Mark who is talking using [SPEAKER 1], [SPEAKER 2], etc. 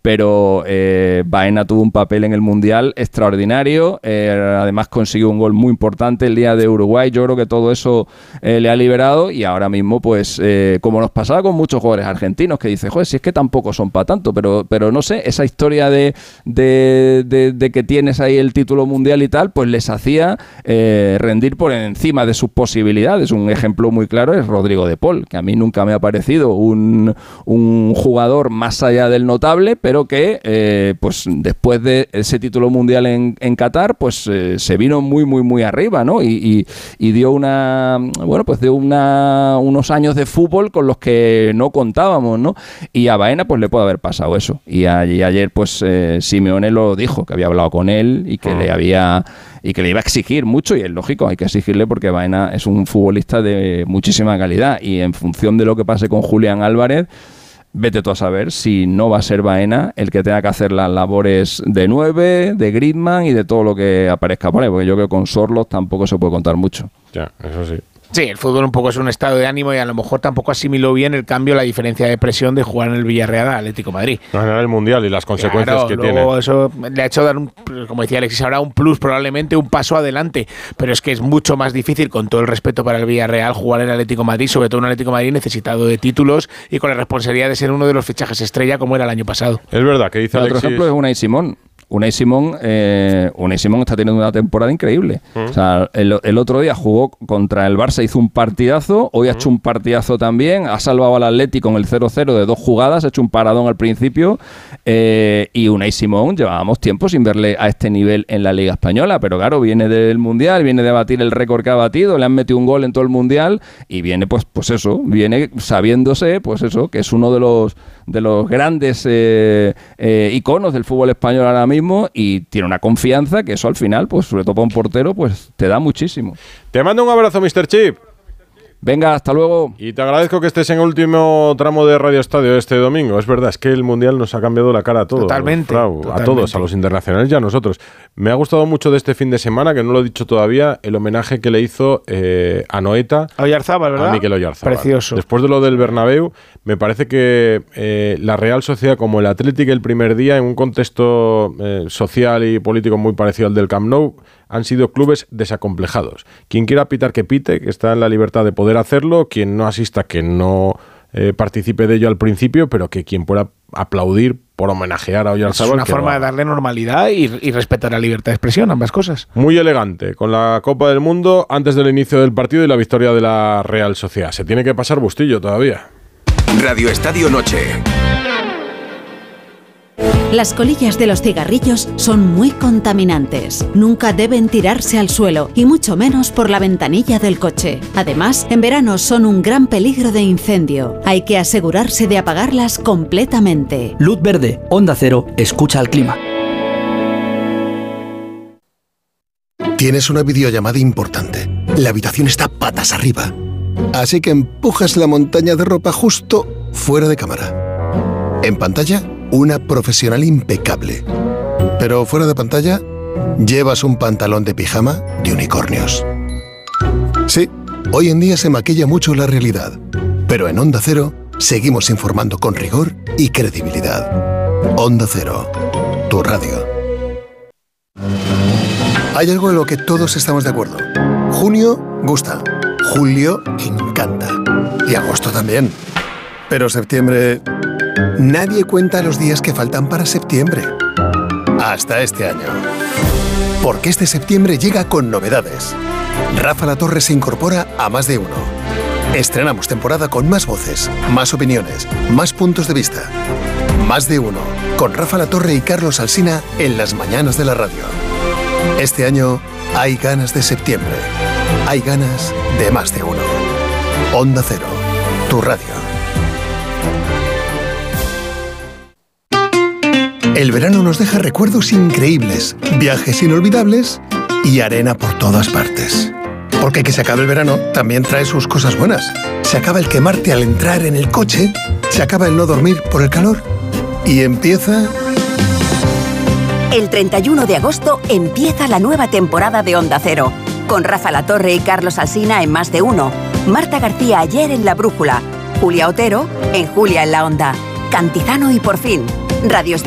[SPEAKER 1] pero Baena tuvo un papel en el Mundial extraordinario, además consiguió un gol muy importante el día de Uruguay. Yo creo que todo eso le ha liberado, y ahora mismo pues como nos pasaba con muchos jugadores argentinos que dicen, joder, si es que tampoco son para tanto, pero no sé, esa historia de que tienes ahí el título mundial y tal, pues les hacía rendir por encima de sus posibilidades. Un ejemplo muy claro es Rodrigo de Paul, que a mí nunca me ha parecido un jugador más allá del notable, pero que pues después de ese título mundial en Qatar, pues se vino muy muy muy arriba, ¿no? Y dio unos años de fútbol con los que no contábamos, ¿no? Y a Baena pues le puede haber pasado eso. Y ayer pues Simeone lo dijo, que había hablado con él y que le iba a exigir mucho, y es lógico, hay que exigirle porque Baena es un futbolista de muchísima calidad, y en función de lo que pase con Julián Álvarez, vete tú a saber si no va a ser Baena el que tenga que hacer las labores de 9, de Griezmann y de todo lo que aparezca por ahí, porque yo creo que con Sorloth tampoco se puede contar mucho.
[SPEAKER 2] Ya, eso sí.
[SPEAKER 3] Sí, el fútbol un poco es un estado de ánimo, y a lo mejor tampoco asimiló bien el cambio, la diferencia de presión de jugar en el Villarreal al Atlético de Madrid.
[SPEAKER 2] Ganar el Mundial y las consecuencias que tiene.
[SPEAKER 3] Eso le ha hecho dar, como decía Alexis, ahora un plus, probablemente un paso adelante, pero es que es mucho más difícil, con todo el respeto para el Villarreal, jugar en el Atlético de Madrid, sobre todo un Atlético de Madrid necesitado de títulos y con la responsabilidad de ser uno de los fichajes estrella como era el año pasado.
[SPEAKER 2] Es verdad que dice Alexis.
[SPEAKER 1] Otro ejemplo es Unai Simón. Unai Simón está teniendo una temporada increíble. O sea, el otro día jugó contra el Barça, hizo un partidazo, hoy ha hecho un partidazo también, ha salvado al Atleti con el 0-0 de 2 jugadas, ha hecho un paradón al principio, y Unai Simón llevábamos tiempo sin verle a este nivel en la Liga Española, pero claro, viene del Mundial, viene de batir el récord que ha batido, le han metido un gol en todo el Mundial, y viene pues eso, viene sabiéndose pues eso, que es uno de los grandes iconos del fútbol español ahora mismo, y tiene una confianza que eso al final, pues sobre todo para un portero, pues te da muchísimo.
[SPEAKER 2] Te mando un abrazo, Mr. Chip.
[SPEAKER 1] Venga, hasta luego.
[SPEAKER 2] Y te agradezco que estés en el último tramo de Radio Estadio este domingo. Es verdad, es que el Mundial nos ha cambiado la cara a todos.
[SPEAKER 3] Totalmente.
[SPEAKER 2] A todos, a los internacionales y a nosotros. Me ha gustado mucho de este fin de semana, que no lo he dicho todavía, el homenaje que le hizo Anoeta
[SPEAKER 3] a Oyarzábal, ¿verdad?
[SPEAKER 2] A Mikel Oyarzábal.
[SPEAKER 3] Precioso.
[SPEAKER 2] Después de lo del Bernabéu, me parece que la Real Sociedad, como el Athletic el primer día, en un contexto social y político muy parecido al del Camp Nou, han sido clubes desacomplejados. Quien quiera pitar que pite, que está en la libertad de poder hacerlo, quien no asista que no participe de ello al principio, pero que quien pueda aplaudir por homenajear a Oyarzábal.
[SPEAKER 3] Es una forma de darle normalidad y respetar la libertad de expresión, ambas cosas.
[SPEAKER 2] Muy elegante, con la Copa del Mundo antes del inicio del partido y la victoria de la Real Sociedad. Se tiene que pasar Bustillo todavía.
[SPEAKER 4] Radio Estadio Noche.
[SPEAKER 5] Las colillas de los cigarrillos son muy contaminantes. Nunca deben tirarse al suelo, y mucho menos por la ventanilla del coche. Además, en verano son un gran peligro de incendio. Hay que asegurarse de apagarlas completamente.
[SPEAKER 6] Luz verde, Onda Cero, escucha al clima.
[SPEAKER 7] Tienes una videollamada importante. La habitación está patas arriba. Así que empujas la montaña de ropa justo fuera de cámara. En pantalla, una profesional impecable. Pero fuera de pantalla, llevas un pantalón de pijama de unicornios. Sí, hoy en día se maquilla mucho la realidad. Pero en Onda Cero, seguimos informando con rigor y credibilidad. Onda Cero, tu radio. Hay algo en lo que todos estamos de acuerdo. Junio gusta, julio encanta, y agosto también. Pero septiembre... Nadie cuenta los días que faltan para septiembre. Hasta este año. Porque este septiembre llega con novedades. Rafa La Torre se incorpora a Más de Uno. Estrenamos temporada con más voces, más opiniones, más puntos de vista. Más de Uno, con Rafa La Torre y Carlos Alsina en las mañanas de la radio. Este año hay ganas de septiembre. Hay ganas de Más de Uno. Onda Cero, tu radio. El verano nos deja recuerdos increíbles, viajes inolvidables y arena por todas partes. Porque que se acabe el verano también trae sus cosas buenas. Se acaba el quemarte al entrar en el coche, se acaba el no dormir por el calor y empieza...
[SPEAKER 8] El 31 de agosto empieza la nueva temporada de Onda Cero, con Rafa La Torre y Carlos Alsina en Más de Uno, Marta García ayer en La Brújula, Julia Otero en Julia en la Onda, Cantizano y Por Fin, Radio